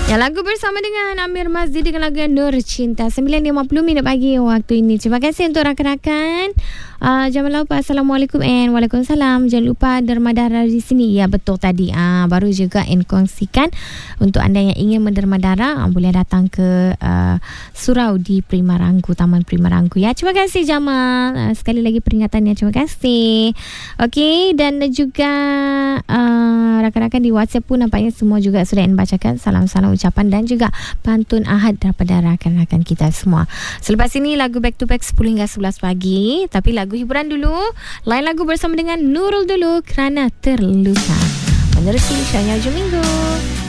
Ya, lagu bersama dengan Amir Mazdi dengan lagu Nur Cinta. 9.50 minit pagi waktu ini. Terima kasih untuk rakan-rakan. Jangan lupa Assalamualaikum and Waalaikumsalam. Jangan lupa derma darah di sini. Ya, betul tadi. Baru juga kongsikan untuk anda yang ingin menderma darah, boleh datang ke surau di Prima Rangku, Taman Prima Rangku. Ya, terima kasih Jamal. Sekali lagi peringatannya, terima kasih. Okey, dan juga rakan-rakan di WhatsApp pun nampaknya semua juga sudah bacakan salam-salam ucapan dan juga pantun Ahad daripada rakan-rakan kita semua. Selepas ini lagu back to back 10 hingga 11 pagi. Tapi lagu hiburan dulu. Lain lagu bersama dengan Nurul dulu kerana terluka. Menerusi Syahnya Hujung Minggu.